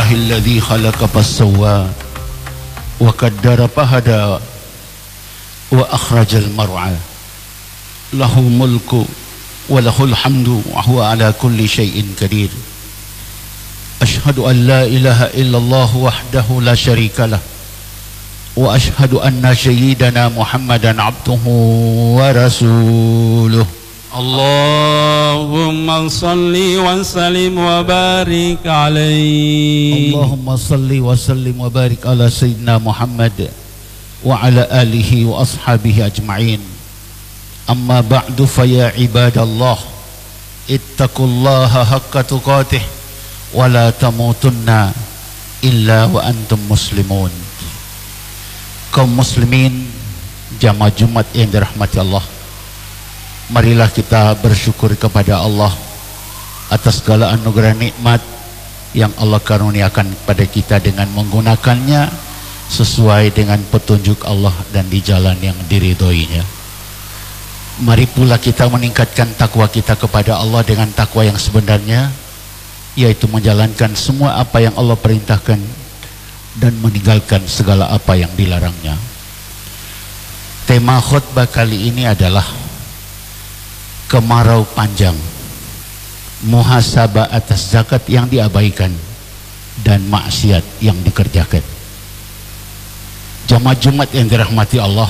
Alhamdulillahilladzi khalaqa fasawwa wa qaddara fahada wa akhrajal mar'a. Lahu mulku wa lahul hamdu wa huwa ala kulli syai'in qadir. Ashhadu an la ilaha illallah wahdahu la syarika lah wa ashhadu anna sayyidana Muhammadan abduhu wa rasuluh. Allahumma salli wa sallim wa barik alaihi. Allahumma salli wa sallim wa barik ala sayyidina Muhammad wa ala alihi wa ashabihi ajma'in. Amma ba'du fa ya ibadallah ittaqullaha haqqa tuqatih wa la tamutunna illa wa antum muslimun. Kaum muslimin jamaah Jumat yang dirahmati Allah, marilah kita bersyukur kepada Allah atas segala anugerah nikmat yang Allah karuniakan kepada kita dengan menggunakannya sesuai dengan petunjuk Allah dan di jalan yang diridhoinya. Mari pula kita meningkatkan takwa kita kepada Allah dengan takwa yang sebenarnya, yaitu menjalankan semua apa yang Allah perintahkan dan meninggalkan segala apa yang dilarangnya. Tema khutbah kali ini adalah kemarau panjang, muhasabah atas zakat yang diabaikan dan maksiat yang dikerjakan. Jamaah Jumat yang dirahmati Allah,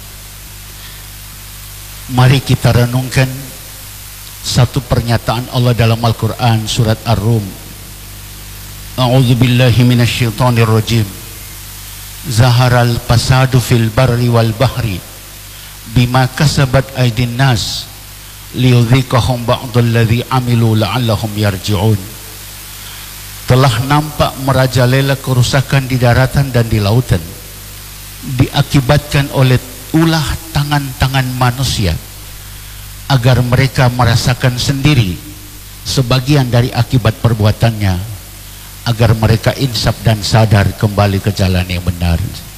mari kita renungkan satu pernyataan Allah dalam Al-Quran surat Ar-Rum. A'udzu billahi minasyaitonir rajim. Zaharal fasadu fil barri wal bahri bima kasabat aydin nas liyudhiqahum ba'dalladzi amilu la'allahum yarji'un. Telah nampak merajalela kerusakan di daratan dan di lautan diakibatkan oleh ulah tangan-tangan manusia, agar mereka merasakan sendiri sebagian dari akibat perbuatannya, agar mereka insaf dan sadar kembali ke jalan yang benar.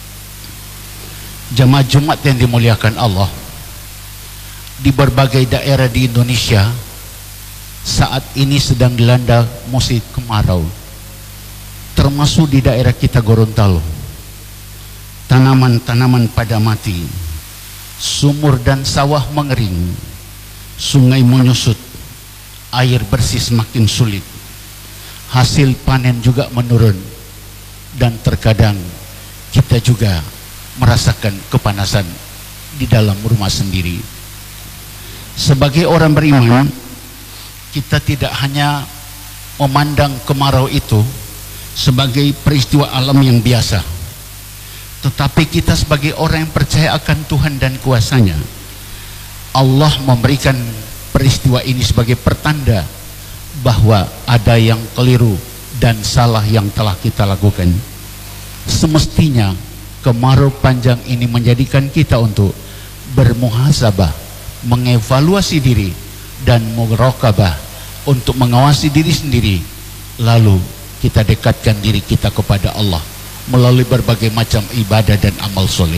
Jamaah Jumat yang dimuliakan Allah, di berbagai daerah di Indonesia saat ini sedang dilanda musim kemarau, termasuk di daerah kita Gorontalo. Tanaman-tanaman pada mati, sumur dan sawah mengering, sungai menyusut, air bersih semakin sulit, hasil panen juga menurun, dan terkadang kita juga merasakan kepanasan di dalam rumah sendiri. Sebagai orang beriman, kita tidak hanya memandang kemarau itu sebagai peristiwa alam yang biasa, tetapi kita sebagai orang yang percaya akan Tuhan dan kuasanya, Allah memberikan peristiwa ini sebagai pertanda bahwa ada yang keliru dan salah yang telah kita lakukan. Semestinya kemarau panjang ini menjadikan kita untuk bermuhasabah, mengevaluasi diri, dan muraqabah, untuk mengawasi diri sendiri. Lalu kita dekatkan diri kita kepada Allah melalui berbagai macam ibadah dan amal soleh.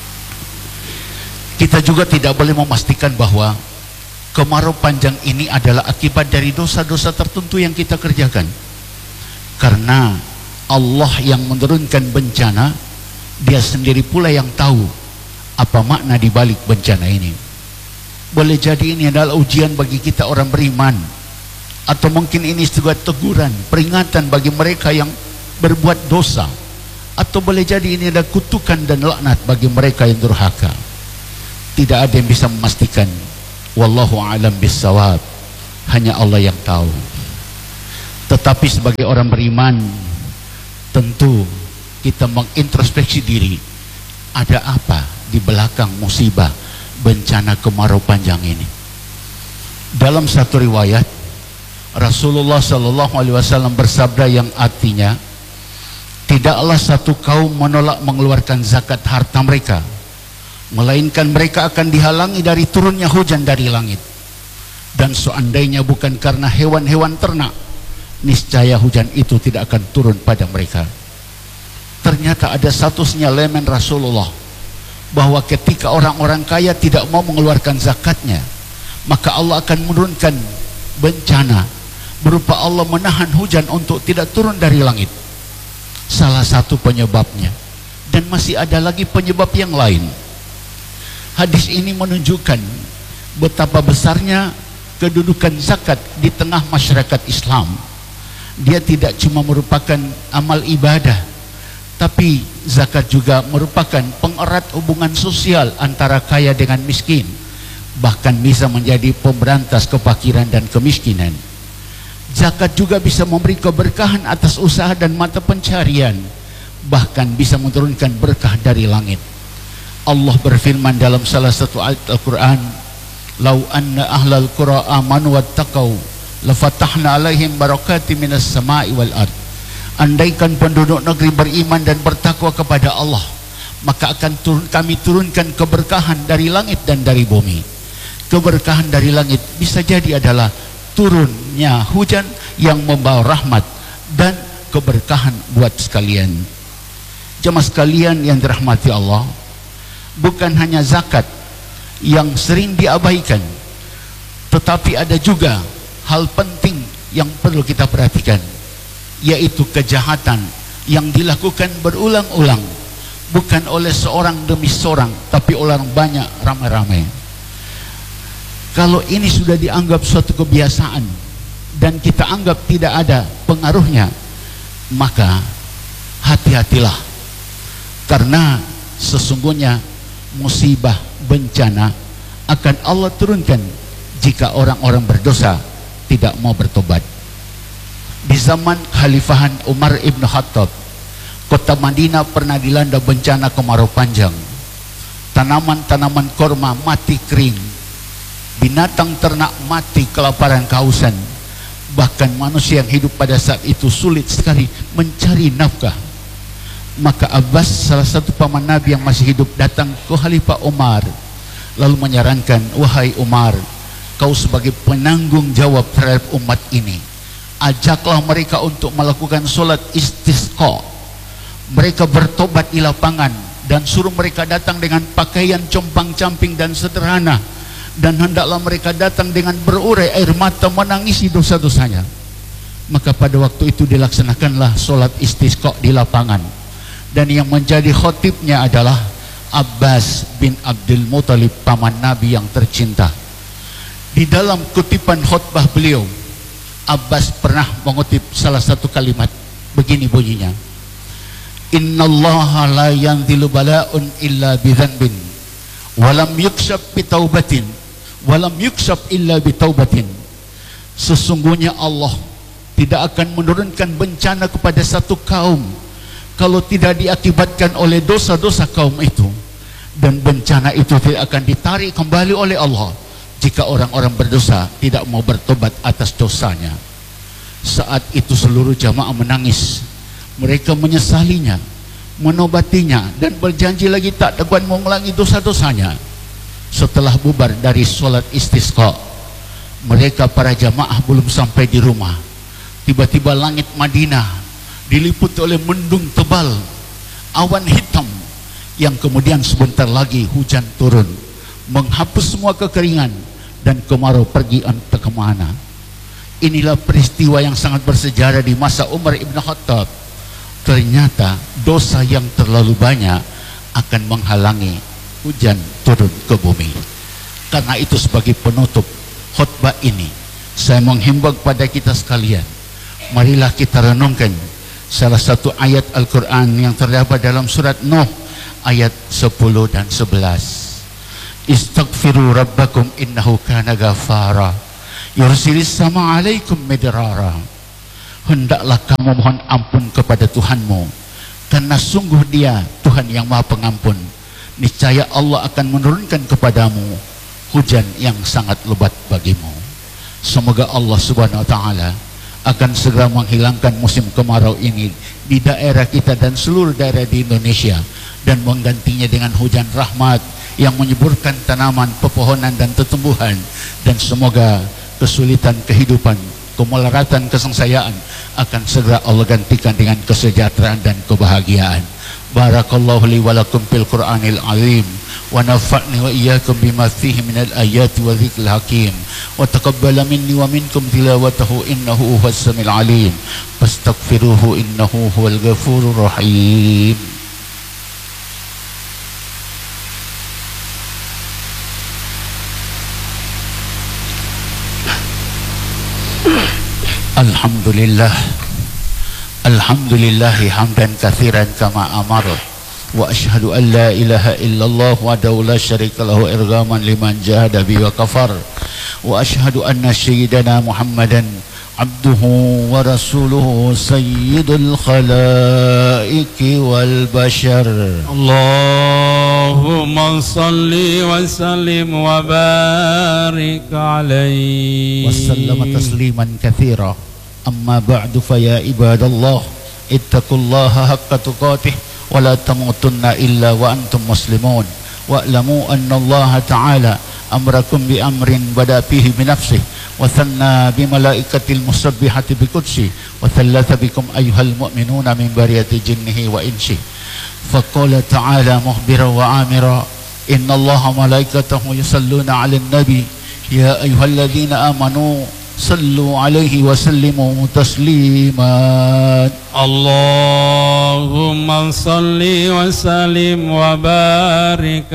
Kita juga tidak boleh memastikan bahwa kemarau panjang ini adalah akibat dari dosa-dosa tertentu yang kita kerjakan, karena Allah yang menurunkan bencana, Dia sendiri pula yang tahu apa makna di balik bencana ini. Boleh jadi ini adalah ujian bagi kita orang beriman, atau mungkin ini juga teguran, peringatan bagi mereka yang berbuat dosa, atau boleh jadi ini adalah kutukan dan laknat bagi mereka yang durhaka. Tidak ada yang bisa memastikan. Wallahu a'lam bissawab. Hanya Allah yang tahu. Tetapi sebagai orang beriman, tentu kita mengintrospeksi diri. Ada apa di belakang musibah bencana kemarau panjang ini? Dalam satu riwayat, Rasulullah SAW bersabda yang artinya, tidaklah satu kaum menolak mengeluarkan zakat harta mereka, melainkan mereka akan dihalangi dari turunnya hujan dari langit. Dan seandainya bukan karena hewan-hewan ternak, niscaya hujan itu tidak akan turun pada mereka. Ternyata ada satu sinyalemen Rasulullah, bahwa ketika orang-orang kaya tidak mau mengeluarkan zakatnya, maka Allah akan menurunkan bencana berupa Allah menahan hujan untuk tidak turun dari langit. salah satu penyebabnya, dan masih ada lagi penyebab yang lain. Hadis ini menunjukkan betapa besarnya kedudukan zakat di tengah masyarakat Islam. Dia tidak cuma merupakan amal ibadah, tapi zakat juga merupakan pengerat hubungan sosial antara kaya dengan miskin, bahkan bisa menjadi pemberantas kefakiran dan kemiskinan. Zakat juga bisa memberi keberkahan atas usaha dan mata pencarian, bahkan bisa menurunkan berkah dari langit. Allah berfirman dalam salah satu ayat Al-Quran, "Lau anna ahlal qura amanu wattaqau lafatahna alaihim barakati minas sama'i wal ard." Andaikan penduduk negeri beriman dan bertakwa kepada Allah, maka akan kami turunkan keberkahan dari langit dan dari bumi. Keberkahan dari langit bisa jadi adalah turunnya hujan yang membawa rahmat dan keberkahan buat sekalian. Jemaah sekalian yang dirahmati Allah, bukan hanya zakat yang sering diabaikan, tetapi ada juga hal penting yang perlu kita perhatikan, yaitu kejahatan yang dilakukan berulang-ulang, bukan oleh seorang demi seorang, tapi oleh orang banyak, ramai-ramai. Kalau ini sudah dianggap suatu kebiasaan dan kita anggap tidak ada pengaruhnya, maka hati-hatilah, karena sesungguhnya musibah, bencana akan Allah turunkan jika orang-orang berdosa tidak mau bertobat. Di zaman Khalifahan Umar ibn Khattab, kota Madinah pernah dilanda bencana kemarau panjang. Tanaman-tanaman korma mati kering, binatang ternak mati kelaparan kehausan, bahkan manusia yang hidup pada saat itu sulit sekali mencari nafkah. Maka Abbas, salah satu paman Nabi yang masih hidup, datang ke Khalifah Umar lalu menyarankan, "Wahai Umar, kau sebagai penanggung jawab terhadap umat ini, ajaklah mereka untuk melakukan solat istisqa. Mereka bertobat di lapangan dan suruh mereka datang dengan pakaian compang-camping dan sederhana, dan hendaklah mereka datang dengan berurai air mata menangisi dosa-dosanya." Maka pada waktu itu dilaksanakanlah solat istisqa di lapangan, dan yang menjadi khotibnya adalah Abbas bin Abdul Muttalib, paman Nabi yang tercinta. Di dalam kutipan khutbah beliau, Abbas pernah mengutip salah satu kalimat, begini bunyinya, "Innallaha la yanzilu bala'un illa bidhanbin, walam yukshab bitaubatin, walam yukshab illa bitaubatin." Sesungguhnya Allah tidak akan menurunkan bencana kepada satu kaum kalau tidak diakibatkan oleh dosa-dosa kaum itu, dan bencana itu tidak akan ditarik kembali oleh Allah jika orang-orang berdosa tidak mau bertobat atas dosanya. Saat itu seluruh jamaah menangis, mereka menyesalinya, menobatinya, dan berjanji lagi tak akan mengulangi dosa-dosanya. Setelah bubar dari sholat istisqa, mereka para jamaah belum sampai di rumah, tiba-tiba langit Madinah diliputi oleh mendung tebal, awan hitam, yang kemudian sebentar lagi hujan turun, menghapus semua kekeringan, dan kemarau pergi entah kemana. Inilah peristiwa yang sangat bersejarah di masa Umar ibn Khattab. Ternyata dosa yang terlalu banyak akan menghalangi hujan turun ke bumi. Karena itu, sebagai penutup khutbah ini, saya menghimbau kepada kita sekalian, marilah kita renungkan salah satu ayat Al-Quran yang terdapat dalam surat Nuh ayat 10 dan 11. "Istaghfiru rabbakum innahu kana ghafara yursilis sama alaikum midrara." Hendaklah kamu mohon ampun kepada Tuhanmu, karena sungguh Dia Tuhan yang Maha Pengampun. Niscaya Allah akan menurunkan kepadamu hujan yang sangat lebat bagimu. Semoga Allah Subhanahu wa taala akan segera menghilangkan musim kemarau ini di daerah kita dan seluruh daerah di Indonesia, dan menggantinya dengan hujan rahmat yang menyuburkan tanaman, pepohonan, dan tumbuhan. Dan semoga kesulitan kehidupan, kemelaratan, kesengsayaan akan segera Allah gantikan dengan kesejahteraan dan kebahagiaan. Barakallahu li wa lakum fil Qur'anil azim, ونفعني وإياكم بما فيه من الآيات والذكر الحكيم وتقبل مني ومنكم تلاوته إنه هو السميع العليم فاستغفروه إنه هو الغفور الرحيم. Alhamdulillah hamdan katsiran kama amara wa asyhadu an la ilaha illallah wahdahu la syarika lahu irghaman liman jahada bi wa kafar wa asyhadu anna sayyidana Muhammadan abduhu wa rasuluhu sayyidul khalaiqi wal bashar. Allahumma salli wa sallim wa barik alaihi wa sallama tasliman katsira. Amma ba'du fa ya ibadallah ittaqullaha haqqa tuqatih wa la tamutunna illa wa antum muslimun wa'lamu anna Allah ta'ala amrakum bi amrin bada fihi bi nafsihi wa thanna bi malaikatil musabbihati bi qudsi wa thalatha bikum ayyuhal mu'minuna min bariyati jinnihi wa insi fa qala ta'ala mukhbiran wa amira inna Allaha malaikatahu yusalluna 'alan nabi ya ayyuhalladzina amanu sallu alaihi wa sallimu tasliman. Allahumma salli wa sallim wa barik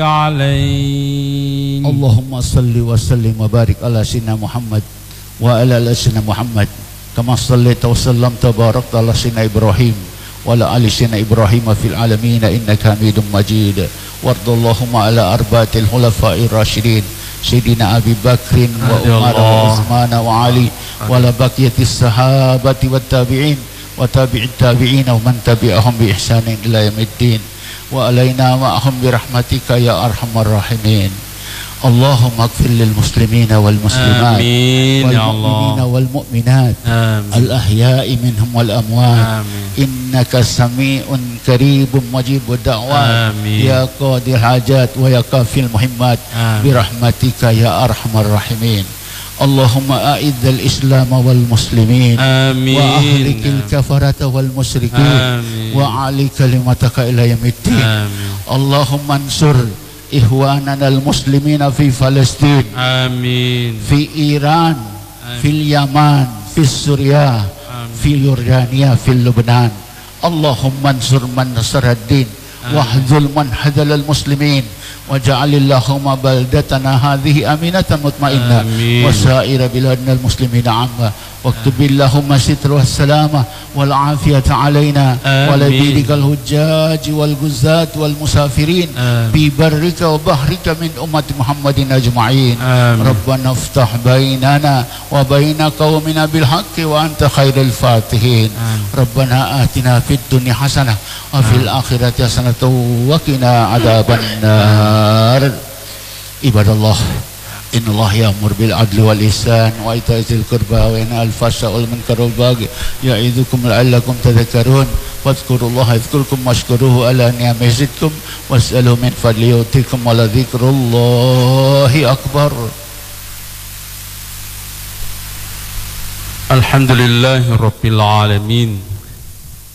alaihi. Allahumma salli wa sallim wa barik ala sayyidina Muhammad wa ala ali sayyidina Muhammad kama sallaita wa sallamta barakta ala sayyidina Ibrahim wa ala ali sayyidina Ibrahim fil alamin innaka Hamidum Majid. Wardallahumma ala arba'atil khulafa'ir rasyidin Sayyidina Abi Bakrin wa Umar wa Uthman wa Ali wa la baqiyatis sahabati wat tabi'in wa tabi'it tabi'in wa man tabi'ahum bi ihsanin ila yaumiddin wa alaina ma'ahum bi rahmatika ya arhamar rahimin. Allahumma ighfir lil muslimina wal muslimat wal mu'minina wal mu'minat al ahya'i minhum wal amwat innaka sami'un qaribun mujibud da'wat ya qadil hajat wa ya kafil muhimmat bi rahmatika ya arhamar rahimin. Allahumma a'idzal islam wal muslimin wa ahlikil kafarata wal musyrikin wa ali kalimataka ila yaumiddin. Allahumma ansur ikhwanana al-muslimina fi Palestin amin fi Iran fil Yaman fi Suriah fi Yordania fi Lebanon. Allahumma ansur man nasaraddin wahdhul man hadal al-muslimin waj'alillahumma baldatana hadhihi aminatan mutmainnah wa sa'ira biladna al-muslimina amma واكتب اللهم الستر والسلامة والعافية علينا ولبيدك الحجاج والغزاة والمسافرين ببرك وبحرك من أمة محمد أجمعين. ربنا افتح بيننا وبين قومنا بالحق وأنت خير الفاتحين. ربنا آتنا في الدنيا حسنة وفي الآخرة حسنة وقنا عذاب النار. عباد الله إن الله يأمر بالعدل والإحسان وإيتاء ذي القربى وينهى عن الفحشاء والمنكر والبغي يعظكم لعلكم تذكرون واذكروا الله يذكركم واشكروه على نعمه يزدكم واسألوا من فضله يؤتكم ولذكر الله أكبر. الحمد لله رب العالمين